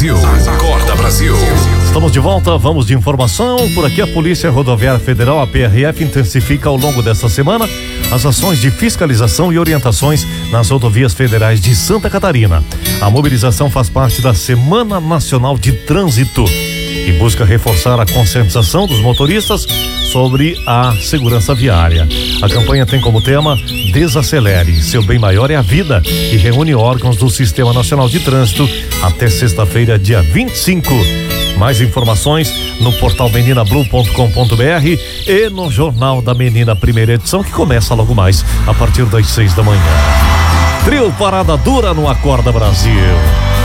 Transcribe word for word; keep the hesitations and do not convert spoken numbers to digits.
Brasil. Acorda Brasil. Estamos de volta, vamos de informação. Por aqui a Polícia Rodoviária Federal, a P R F, intensifica ao longo desta semana as ações de fiscalização e orientações nas rodovias federais de Santa Catarina. A mobilização faz parte da Semana Nacional de Trânsito e busca reforçar a conscientização dos motoristas sobre a segurança viária. A campanha tem como tema Desacelere, seu bem maior é a vida, e reúne órgãos do Sistema Nacional de Trânsito até sexta-feira, dia vinte e cinco. Mais informações no portal menina blue ponto com ponto br e no Jornal da Menina, primeira edição, que começa logo mais a partir das seis da manhã. Trio Parada Dura no Acorda Brasil.